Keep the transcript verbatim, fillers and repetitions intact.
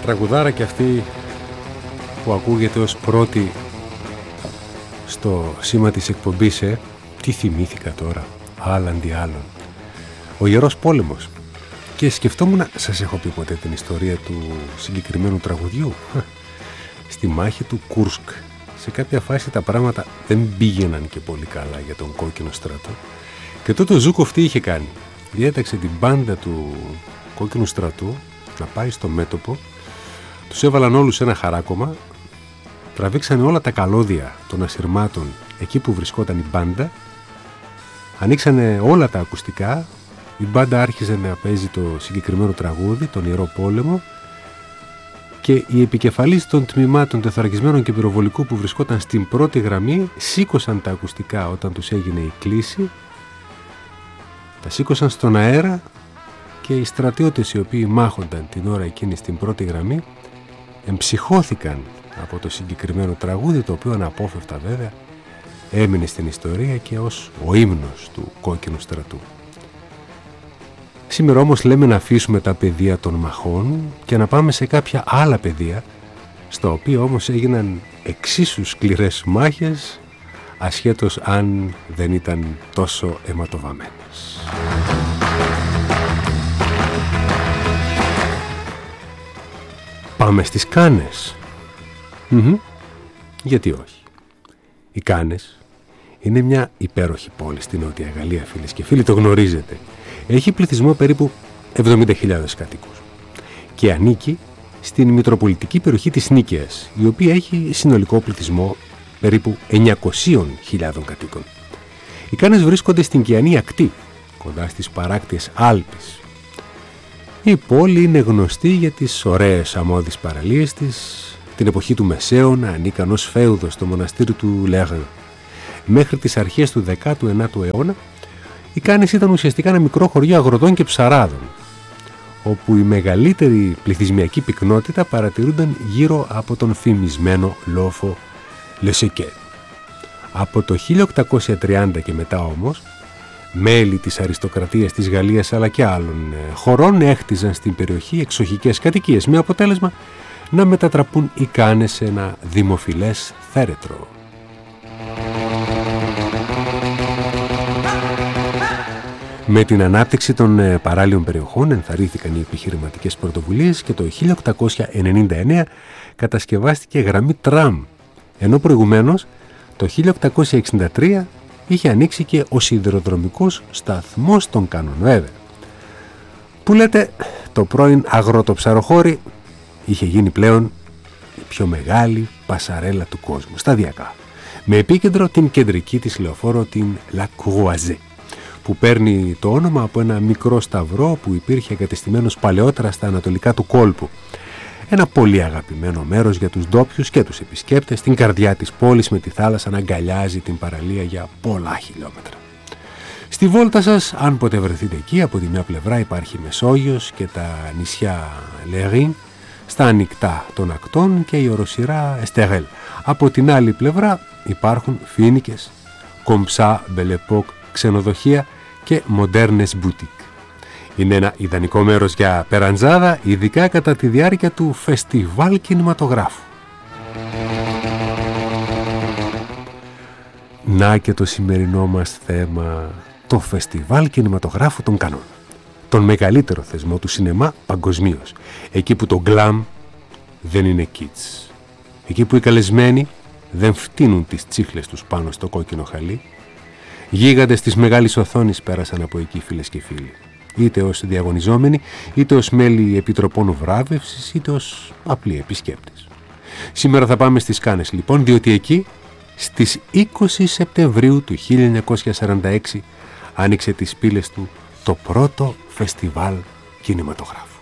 Τραγουδάρα και αυτή που ακούγεται ως πρώτη στο σήμα της εκπομπής, ε, τι θυμήθηκα τώρα, άλλαντι άλλων. Ο Ιερός Πόλεμος. Και σκεφτόμουν, σας έχω πει ποτέ την ιστορία του συγκεκριμένου τραγουδιού? Στη μάχη του Κούρσκ, σε κάποια φάση τα πράγματα δεν πήγαιναν και πολύ καλά για τον Κόκκινο Στρατό. Και τότε ο Ζούκοφ τι είχε κάνει? Διέταξε την μπάντα του Κόκκινου Στρατού να πάει στο μέτωπο, τους έβαλαν όλους σε ένα χαράκωμα, τραβήξανε όλα τα καλώδια των ασυρμάτων εκεί που βρισκόταν η μπάντα, ανοίξανε όλα τα ακουστικά, η μπάντα άρχιζε να παίζει το συγκεκριμένο τραγούδι, τον Ιερό Πόλεμο, και οι επικεφαλείς των τμήματων τεθωρακισμένων και πυροβολικού που βρισκόταν στην πρώτη γραμμή σήκωσαν τα ακουστικά όταν τους έγινε η κλήση, τα σήκωσαν στον αέρα και οι στρατιώτες οι οποίοι μάχονταν την ώρα εκείνη στην πρώτη γραμμή εμψυχώθηκαν από το συγκεκριμένο τραγούδι, το οποίο αναπόφευκτα βέβαια έμεινε στην ιστορία και ως ο ύμνος του Κόκκινου Στρατού. Σήμερα όμως λέμε να αφήσουμε τα πεδία των μαχών και να πάμε σε κάποια άλλα πεδία, στα οποία όμως έγιναν εξίσου σκληρές μάχες, ασχέτως αν δεν ήταν τόσο αιματοβαμμένες. Πάμε στις Κάνες. Mm-hmm. Γιατί όχι. Οι Κάνες είναι μια υπέροχη πόλη στη Νότια Γαλλία, φίλες και φίλοι, το γνωρίζετε. Έχει πληθυσμό περίπου εβδομήντα χιλιάδες κατοίκους και ανήκει στην Μητροπολιτική περιοχή της Νίκαιας, η οποία έχει συνολικό πληθυσμό περίπου εννιακόσιες χιλιάδες κατοίκων. Οι Κάνες βρίσκονται στην Κιανή ακτή, κοντά στις παράκτιες Άλπεις. Η πόλη είναι γνωστή για τις ωραίες αμμώδεις παραλίες της. Την εποχή του Μεσαίωνα ανήκαν ως φέουδος στο μοναστήρι του Λέγαν. Μέχρι τις αρχές του δέκατου ένατου αιώνα, οι Κάνες ήταν ουσιαστικά ένα μικρό χωριό αγροτών και ψαράδων, όπου η μεγαλύτερη πληθυσμιακή πυκνότητα παρατηρούνταν γύρω από τον φημισμένο λόφο Λεσεκέ. Από το χίλια οκτακόσια τριάντα και μετά όμως, μέλη της αριστοκρατίας της Γαλλίας αλλά και άλλων χωρών έχτιζαν στην περιοχή εξοχικές κατοικίες, με αποτέλεσμα να μετατραπούν οι Κάνες σε ένα δημοφιλές θέρετρο. Με την ανάπτυξη των παράλιων περιοχών ενθαρρύνθηκαν οι επιχειρηματικές πρωτοβουλίες και το χίλια οκτακόσια ενενήντα εννέα κατασκευάστηκε γραμμή τραμ, ενώ προηγουμένως το χίλια οκτακόσια εξήντα τρία είχε ανοίξει και ο σιδηροδρομικός σταθμός των Κάνων, βέβαια. Που λέτε, το πρώην αγροτοψαροχώρι είχε γίνει πλέον η πιο μεγάλη πασαρέλα του κόσμου, σταδιακά, με επίκεντρο την κεντρική της λεωφόρο, την La Croisée, που παίρνει το όνομα από ένα μικρό σταυρό που υπήρχε εγκατεστημένος παλαιότερα στα ανατολικά του κόλπου. Ένα πολύ αγαπημένο μέρος για τους ντόπιους και τους επισκέπτες, στην καρδιά της πόλης με τη θάλασσα να αγκαλιάζει την παραλία για πολλά χιλιόμετρα. Στη βόλτα σας, αν ποτέ βρεθείτε εκεί, από τη μια πλευρά υπάρχει Μεσόγειος και τα νησιά Λερίν, στα ανοιχτά των ακτών, και η οροσειρά Εστεγέλ. Από την άλλη πλευρά υπάρχουν φοίνικες, κομψά, μπελεπόκ, ξενοδοχεία και μοντέρνες μπουτίκ. Είναι ένα ιδανικό μέρος για περαντζάδα, ειδικά κατά τη διάρκεια του φεστιβάλ κινηματογράφου. Να και το σημερινό μας θέμα, το φεστιβάλ κινηματογράφου των Κανών. Τον μεγαλύτερο θεσμό του σινεμά παγκοσμίως. Εκεί που το γκλαμ δεν είναι kids. Εκεί που οι καλεσμένοι δεν φτύνουν τις τσίχλες τους πάνω στο κόκκινο χαλί. Γίγαντες της μεγάλης οθόνης πέρασαν από εκεί, φίλες και φίλοι. Είτε ως διαγωνιζόμενοι, είτε ως μέλη επιτροπών βράβευσης, είτε ως απλοί επισκέπτες. Σήμερα θα πάμε στις Κάνες λοιπόν, διότι εκεί στις είκοσι Σεπτεμβρίου του χίλια εννιακόσια σαράντα έξι άνοιξε τις πύλες του το πρώτο φεστιβάλ κινηματογράφου.